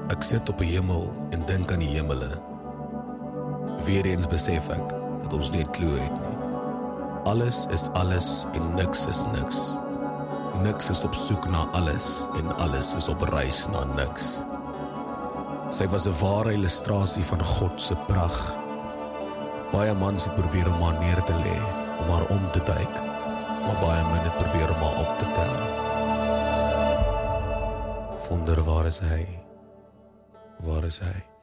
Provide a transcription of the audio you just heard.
Ek sit op die hemel en dink aan die hemele. Weer eens besef ek dat ons nie 'n klou het nie. Alles is alles en niks is niks. Niks is op soek na alles en alles is op reis na niks. Sy was 'n ware illustrasie van God se pragt. Baie mans het probeer om haar neer te lê, om haar om te duik, maar baie min het probeer om haar op te tel. Wonder, waar is hy? Waar is hy?